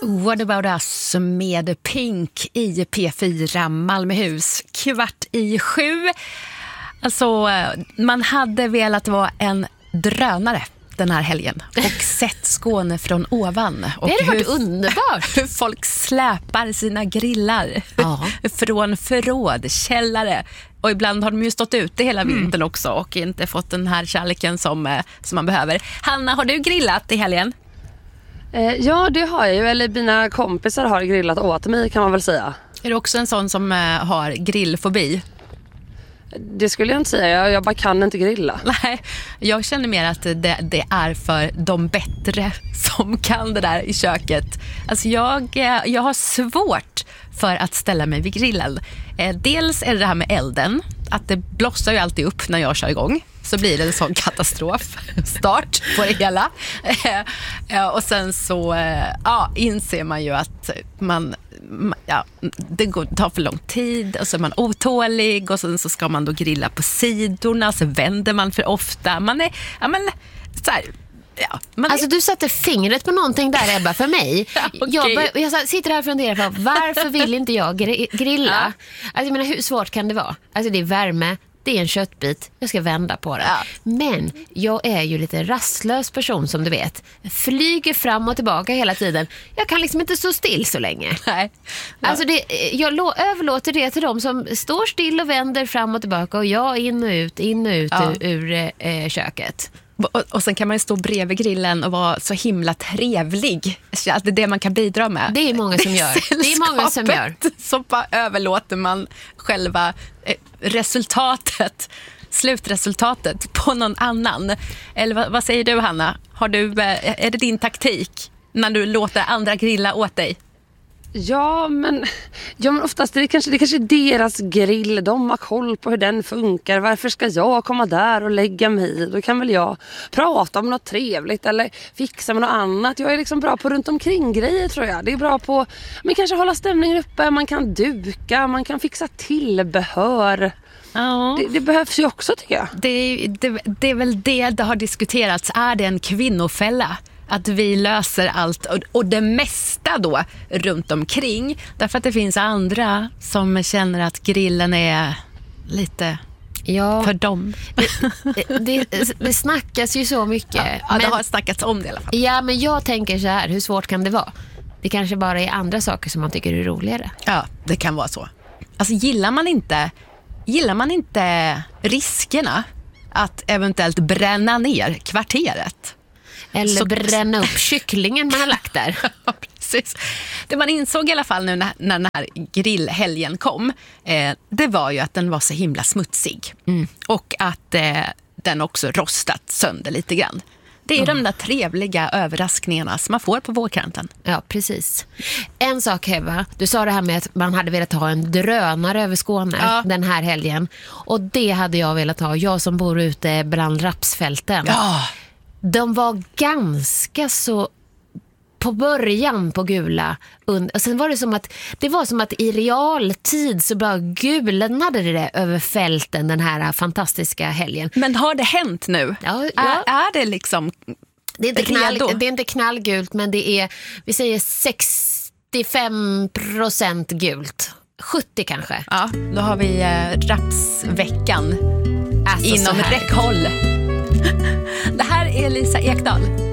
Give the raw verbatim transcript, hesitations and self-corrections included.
What about us med Pink i P fyra Malmöhus. Kvart i sju. Alltså, man hade velat vara en drönare den här helgen och sett Skåne från ovan. Och det hade varit hur, underbart. Hur folk släpar sina grillar ja. från förråd, källare. Och ibland har de ju stått ute hela vintern mm. också och inte fått den här kärleken som, som man behöver. Hanna, har du grillat i helgen? Eh, ja, det har jag ju. Eller mina kompisar har grillat åt mig, kan man väl säga. Är du också en sån som eh, har grillfobi? Det skulle jag inte säga. Jag, jag bara kan inte grilla. Nej, jag känner mer att det, det är för de bättre som kan det där i köket. Alltså jag, jag har svårt för att ställa mig vid grillen. Dels är det det här med elden. Att det blossar ju alltid upp när jag kör igång. Så blir det en sån katastrof start på det hela. Och sen så ja, inser man ju att man, ja, det går, tar för lång tid och så är man otålig och sen så ska man då grilla på sidorna, så vänder man för ofta. Man är, ja men så här, ja, man alltså är... du satte fingret på någonting där, Ebba, för mig. Ja, okay. jag, bör, jag sitter här och funderar på varför vill inte jag grilla? Ja. Alltså, jag menar, hur svårt kan det vara? Alltså det är värme, det är en köttbit, jag ska vända på det. Ja. Men jag är ju lite rastlös person, som du vet. Flyger fram och tillbaka hela tiden. Jag kan liksom inte stå still så länge. Nej. Ja. Alltså det, jag lo- överlåter det till dem som står still och vänder fram och tillbaka. Och jag in och ut, in och ut ja. ur, ur eh, köket. Och, och sen kan man ju stå bredvid grillen och vara så himla trevlig. Att det är det man kan bidra med. Det är många som gör. Det är många som gör. Så bara överlåter man själva eh, resultatet, slutresultatet på någon annan. Eller vad, vad säger du, Hanna? Har du, eh, är det din taktik när du låter andra grilla åt dig? Ja, men, ja, men oftast är det kanske, det kanske är deras grill. De har koll på hur den funkar. Varför ska jag komma där och lägga mig i? Då kan väl jag prata om något trevligt eller fixa med något annat. Jag är liksom bra på runt omkring grejer, tror jag. Det är bra på, men kanske hålla stämningen uppe. Man kan duka, man kan fixa tillbehör. Ja. Det, det behövs ju också, tycker jag. Det, det, det är väl det det har diskuterats. Är det en kvinnofälla? Att vi löser allt och, och det mesta då runt omkring. Därför att det finns andra som känner att grillen är lite ja, för dem. Det, det, det snackas ju så mycket. Ja, ja, men, det har snackats om det i alla fall. Ja, men jag tänker så här, hur svårt kan det vara? Det kanske bara är andra saker som man tycker är roligare. Ja, det kan vara så. Alltså gillar man inte, gillar man inte riskerna att eventuellt bränna ner kvarteret? Eller så bränna upp kycklingen man har lagt där. Ja, precis. Det man insåg i alla fall nu när, när den här grillhelgen kom, eh, det var ju att den var så himla smutsig. Mm. Och att eh, den också rostat sönder lite grann. Det är mm. de där trevliga överraskningarna som man får på vårkanten. Ja, precis. En sak, Eva, du sa det här med att man hade velat ha en drönare över Skåne ja. den här helgen. Och det hade jag velat ha, jag som bor ute bland rapsfälten. Ja. De var ganska så på början på gula. Och sen var det som att det var som att i realtid så bara gulnade det över fälten den här fantastiska helgen. Men har det hänt nu? Ja, ja. Är, är det liksom det är inte redo? knall, det är inte knallgult, men det är, vi säger sextiofem procent gult. sjuttio kanske. Ja, då har vi eh, rapsveckan alltså inom räckhåll. Det här är Lisa Ekdahl.